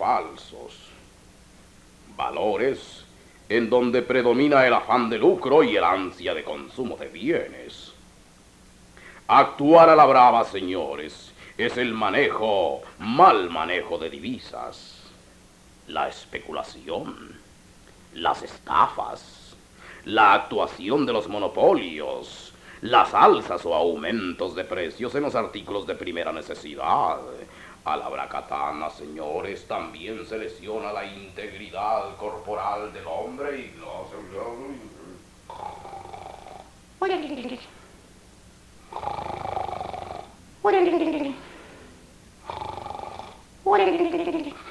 falsos. Valores en donde predomina el afán de lucro y el ansia de consumo de bienes. Actuar a la brava, señores, es el mal manejo de divisas, la especulación, las estafas, la actuación de los monopolios, las alzas o aumentos de precios en los artículos de primera necesidad. A la bracatana, señores, también se lesiona la integridad corporal del hombre y no se...